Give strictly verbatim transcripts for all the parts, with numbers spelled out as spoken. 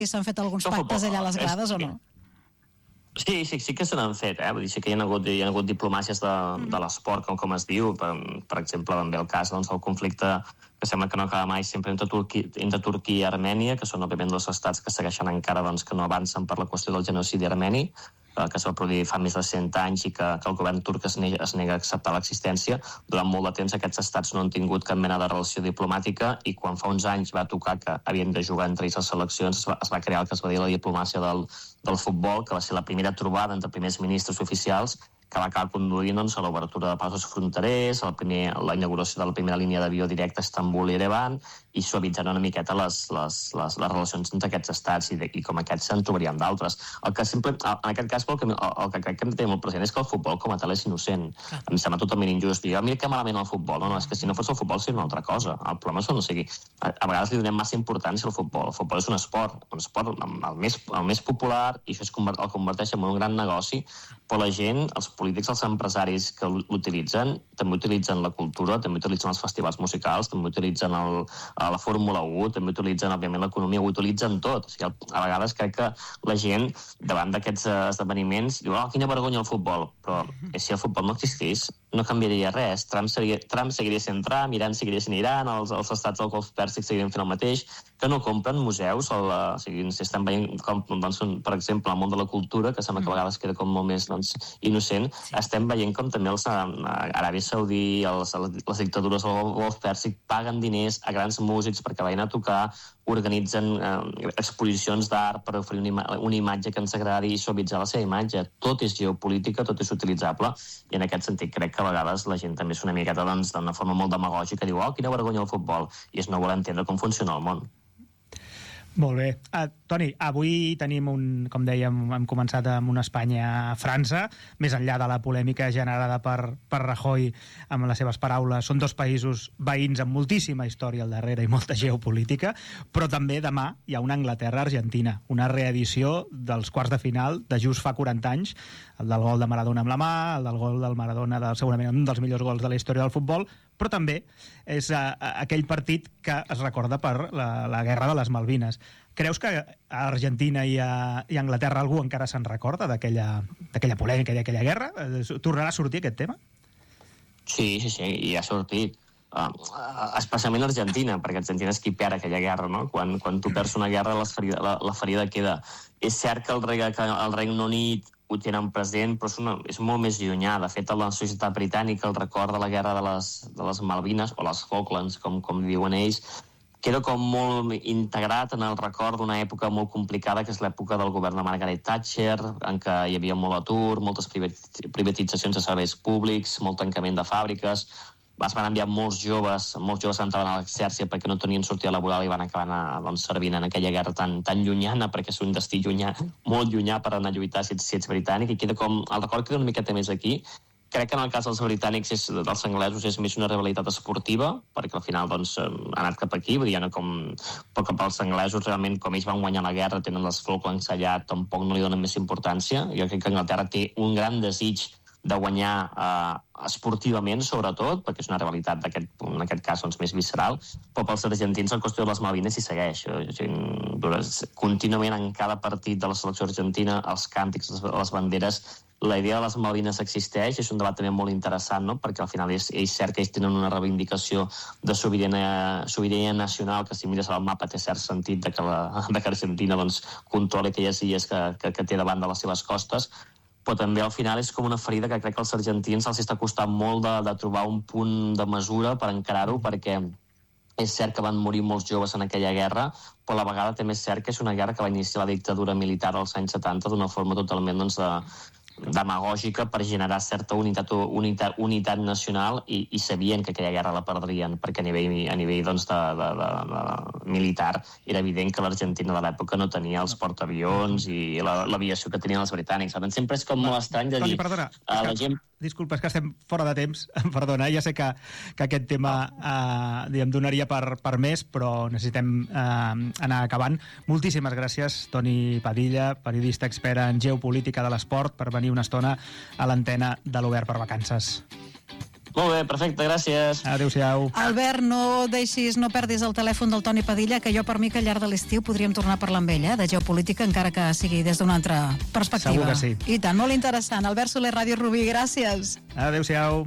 Si s'han fet alguns Això pactes futbol, allà a les grades és, o no? Sí, sí, sí que se n'han fet, eh? Vull dir, sí que hi ha hagut, hi ha hagut diplomàcies de, de l'esport, com, com es diu. Per, per exemple, vam veure el cas doncs, del conflicte que sembla que no acaba mai sempre entre, Turqui, entre Turquia i Armènia, que són òbviament dos estats que segueixen encara doncs, que no avancen per la qüestió del genocidi armeni, eh, que es va produir fa més de cent anys i que, que el govern turc es nega, es nega a acceptar l'existència. Durant molt de temps aquests estats no han tingut cap mena de relació diplomàtica i quan fa uns anys va tocar que havien de jugar entre ells les seleccions, es va, es va crear el que es va dir la diplomàcia del, del futbol, que va ser la primera trobada entre primers ministres oficials que va acabar conduint doncs, a l'obertura de passos fronterers, a la, primer, a la inauguració de la primera línia d'avió directa a Istanbul i Erevan, i suavitzant una miqueta les, les, les, les relacions entre aquests estats, i, de, i com aquests se'n trobarien d'altres. El que simple, en aquest cas, el que, el, el que crec que hem de tenir molt present és que el futbol com a tal és innocent. Ah. Em sembla totalment injust. Jo, mira que malament el futbol. No, no, és que si no fos el futbol seria una altra cosa. El problema és que no sigui... A, a vegades li donem massa importància al futbol. El futbol és un esport, un esport el més, el més popular, i això es convert, el converteix en un gran negoci, però la gent, els polítics, els empresaris que l'utilitzen, també utilitzen la cultura, també utilitzen els festivals musicals, també utilitzen el, la Fórmula u, també utilitzen, òbviament, l'economia, ho utilitzen tot. O sigui, a vegades crec que la gent, davant d'aquests esdeveniments, diu, oh, quina vergonya el futbol. Però si el futbol no existís, no canviaria res. Trump, seria, Trump seguiria sent Trump, Iran seguiria sent Iran, els, els estats del Golf Pèrsic seguirien fent el mateix, que no compren museus, el, o sigui, si estan veient, com, doncs, per exemple, el món de la cultura, que sembla que a vegades queda com molt més doncs, innocent, sí. Estem veient com també els Aràbia Saudí, els, les dictadures del Golf Pèrsic paguen diners a grans músics perquè vagin a tocar, organitzen eh, exposicions d'art per oferir una, ima una imatge que ens agradi i suavitzar la seva imatge. Tot és geopolítica, tot és utilitzable, i en aquest sentit crec que a vegades la gent també és una miqueta doncs, d'una forma molt demagògica, diu, oh, quina vergonya el futbol, i és no voler entendre com funciona el món. Molt bé. Uh, Toni, avui tenim un, com dèiem, hem començat amb una Espanya-França, més enllà de la polèmica generada per, per Rajoy amb les seves paraules. Són dos països veïns amb moltíssima història al darrere i molta geopolítica, però també demà hi ha una Anglaterra-Argentina, una reedició dels quarts de final de just fa quaranta anys, el del gol de Maradona amb la mà, el del gol del Maradona, del, segurament un dels millors gols de la història del futbol, però també és uh, aquell partit que es recorda per la, la guerra de les Malvines. Creus que a Argentina i a, i a Anglaterra algú encara se'n recorda d'aquella polèmica i d'aquella guerra? Tornarà a sortir aquest tema? Sí, sí, sí, i ha sortit. Uh, especialment Argentina, perquè Argentina és qui perd aquella guerra, no? Quan, quan tu perds una guerra, la ferida, la, la ferida queda. És cert que el, que el Regne Unit ho tenen present, però és, una, és molt més llunyà. De fet, a la societat britànica el record de la guerra de les, de les Malvines, o les Falklands, com, com diuen ells, queda com molt integrat en el record d'una època molt complicada, que és l'època del govern de Margaret Thatcher, en què hi havia molt atur, moltes privatitzacions de serveis públics, molt tancament de fàbriques. Es van enviar molts joves, molts joves entraven a l'exèrcit perquè no tenien sortida laboral i van acabar anar, doncs, servint en aquella guerra tan, tan llunyana, perquè és un destí llunyà, molt llunyà per anar a lluitar si ets, si ets britànic, i queda com, el record queda una miqueta més aquí. Crec que en el cas dels britànics, és, dels anglesos, és més una rivalitat esportiva, perquè al final doncs, ha anat cap aquí, vull dir, no com, però que pels anglesos realment, com ells van guanyar la guerra, tenen les Falklands allà, tampoc no li donen més importància. Jo crec que Anglaterra té un gran desig de guanyar eh, esportivament, sobretot, perquè és una rivalitat d'aquest, en aquest cas doncs, més visceral, però pels argentins la qüestió de les Malvines hi segueix. Contínuament en cada partit de la selecció argentina, els càntics, les banderes, la idea de les Malvines existeix, és un debat també molt interessant, no? Perquè al final és, és cert que ells tenen una reivindicació de sobirania, sobirania nacional, que si mires el mapa té cert sentit de que, la, de que Argentina doncs, controla aquelles illes que, que, que té davant de les seves costes, però també al final és com una ferida que crec que als argentins els està costant molt de, de trobar un punt de mesura per encarar-ho, perquè és cert que van morir molts joves en aquella guerra, però a la vegada també és cert que és una guerra que va iniciar la dictadura militar als anys setanta d'una forma totalment doncs, de, demagògica per generar certa unitat, unitat, unitat nacional, i, i sabien que aquella guerra la perdrien, perquè a nivell, a nivell doncs, de, de, de, de militar era evident que l'Argentina de l'època no tenia els portaavions i l'aviació la, que tenien els britànics. Sempre és com molt estrany de dir... Toni, perdona, uh, la gent... disculpa, és que estem fora de temps, perdona, ja sé que, que aquest tema eh, diguem, donaria per, per més, però necessitem eh, anar acabant. Moltíssimes gràcies, Toni Padilla, periodista expert en geopolítica de l'esport, per venir una estona a l'antena de l'Obert per Vacances. Molt bé, perfecte, gràcies. Adéu-siau. Albert, no deixis, no perdis el telèfon del Toni Padilla, que jo per mi que al llarg de l'estiu podríem tornar a parlar amb ell, eh, de geopolítica, encara que sigui des d'una altra perspectiva. Segur que sí. I tant, molt interessant. Albert Soler, Ràdio Rubí, gràcies. Adéu-siau.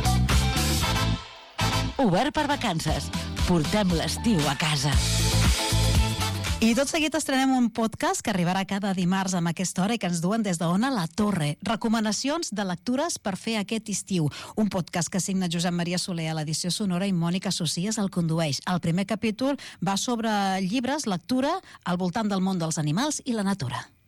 Obert per vacances. Portem l'estiu a casa. I tot seguit estrenem un podcast que arribarà cada dimarts amb aquesta hora i que ens duen des d'Ona La Torre. Recomanacions de lectures per fer aquest estiu. Un podcast que signa Josep Maria Soler a l'edició sonora i Mònica Socias el condueix. El primer capítol va sobre llibres, lectura, al voltant del món dels animals i la natura.